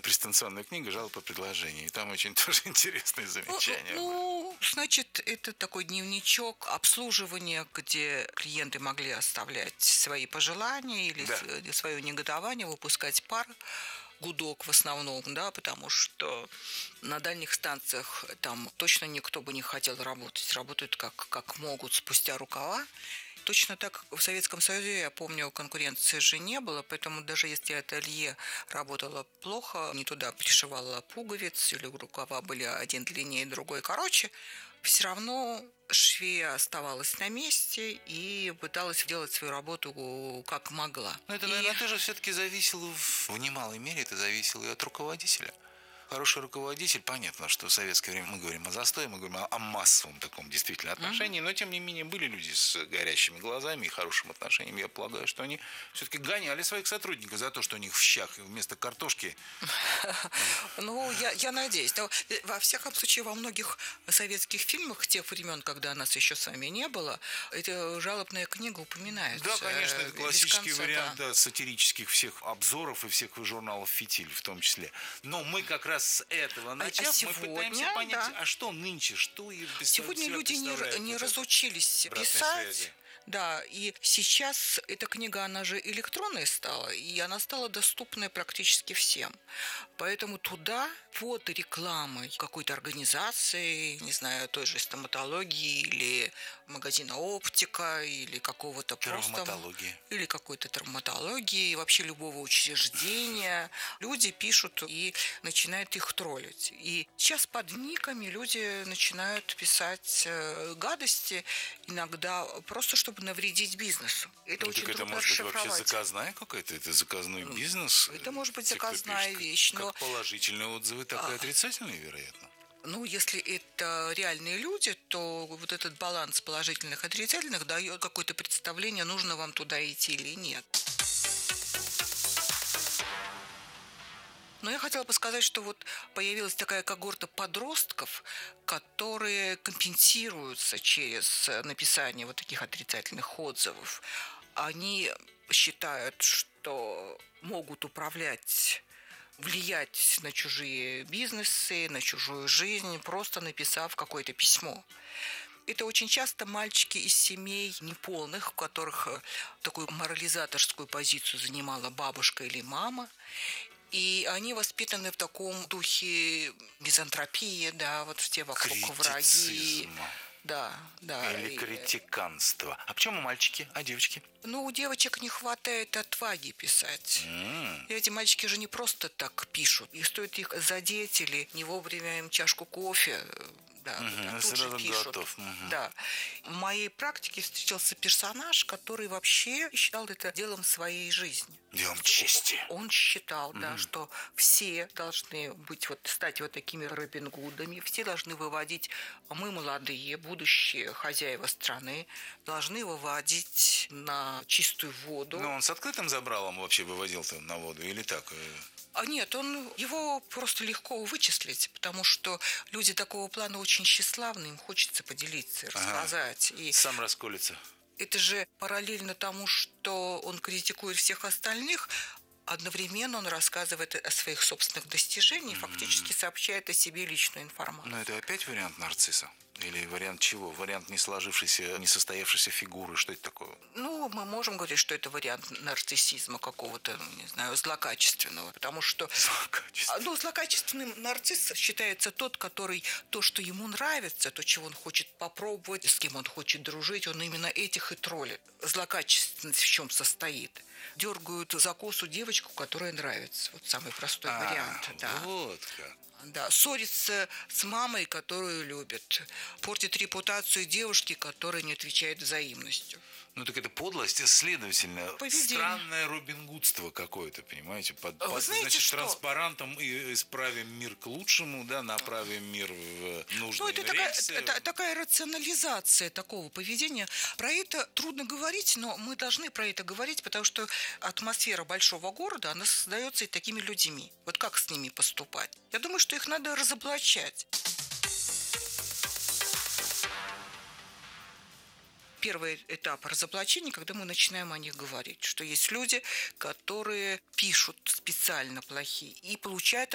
беспрестенционная книга «Жалоб и предложений». И там очень тоже интересные замечания. Значит, это такой дневничок обслуживания, где клиенты могли оставлять свои пожелания или свое негодование, выпускать пар. Гудок в основном, да, потому что на дальних станциях там точно никто бы не хотел работать. Работают как могут, спустя рукава. Точно так в Советском Союзе, я помню, конкуренции же не было, поэтому даже если ателье работало плохо, не туда пришивала пуговиц, или рукава были один длиннее, другой короче, все равно швея оставалась на месте и пыталась делать свою работу как могла. Но это, наверное, тоже все-таки зависело, в немалой мере это зависело и от руководителя. Хороший руководитель, понятно, что в советское время мы говорим о застое, мы говорим о массовом таком действительно отношении, но тем не менее были люди с горящими глазами и хорошим отношением. Я полагаю, что они все-таки гоняли своих сотрудников за то, что у них в щах вместо картошки. Ну, я надеюсь. Но, во всяком случае, во многих советских фильмах тех времен, когда нас еще с вами не было, эта жалобная книга упоминается. Да, конечно, это классический вариант сатирических всех обзоров и всех журналов «Фитиль» в том числе. Но мы как раз с этого начав, сегодня, мы пытаемся понять, а что нынче, что и без сегодня люди не разучились писать. Связи. Да, и сейчас эта книга, она же электронная стала, и она стала доступной практически всем. Поэтому туда под рекламой какой-то организации, не знаю, той же стоматологии или магазина оптика, или какого-то травматологии. Или какой-то травматологии, и вообще любого учреждения, люди пишут и начинают их троллить. И сейчас под никами люди начинают писать гадости, иногда просто чтобы навредить бизнесу. Это очень трудно расшифровать. Может быть вообще заказная какая-то? Это заказной бизнес? Это может быть заказная вещь. Как положительные отзывы, так и отрицательные, вероятно. Ну, если это реальные люди, то вот этот баланс положительных и отрицательных дает какое-то представление, нужно вам туда идти или нет. Но я хотела бы сказать, что вот появилась такая когорта подростков, которые компенсируются через написание вот таких отрицательных отзывов. Они считают, что могут влиять на чужие бизнесы, на чужую жизнь, просто написав какое-то письмо. Это очень часто мальчики из семей неполных, в которых такую морализаторскую позицию занимала бабушка или мама. И они воспитаны в таком духе мизантропии, да, вот все вокруг враги. Да. Или критиканство. А почему мальчики, а девочки? Ну, у девочек не хватает отваги писать. И эти мальчики же не просто так пишут. И стоит их задеть или не вовремя им чашку кофе, тут же пишут. Да. В моей практике встретился персонаж, который вообще считал это делом своей жизни. Делом чести. Он считал, что все должны стать вот такими Робин Гудами, все должны выводить, мы молодые, будущие хозяева страны, должны выводить на чистую воду. Но он с открытым забралом вообще выводил-то на воду или так? Нет, его просто легко вычислить, потому что люди такого плана очень тщеславны, им хочется поделиться и рассказать. И сам расколется. это же параллельно тому, что он критикует всех остальных, одновременно он рассказывает о своих собственных достижениях, фактически сообщает о себе личную информацию. Но это опять вариант нарцисса? Или вариант чего? Вариант не сложившейся, не состоявшейся фигуры? Что это такое? Ну, мы можем говорить, что это вариант нарциссизма какого-то, не знаю, злокачественного. Потому что злокачественным нарциссом считается тот, который то, что ему нравится, то, чего он хочет попробовать, с кем он хочет дружить, он именно этих и троллит. Злокачественность в чем состоит? Дергают за косу девочку, которая нравится. Вот самый простой вариант. Да. Вот как. Да, ссорится с мамой, которую любит. Портит репутацию девушки, которая не отвечает взаимностью. Ну так это подлость, следовательно, странное робингудство какое-то, понимаете? Значит, что? Транспарантом и исправим мир к лучшему, да, направим мир в нужные рельсы. Это такая рационализация такого поведения. Про это трудно говорить, но мы должны про это говорить, потому что атмосфера большого города, она создается и такими людьми. Вот как с ними поступать? Я думаю, что их надо разоблачать. Первый этап разоблачения, когда мы начинаем о них говорить, что есть люди, которые пишут специально плохие и получают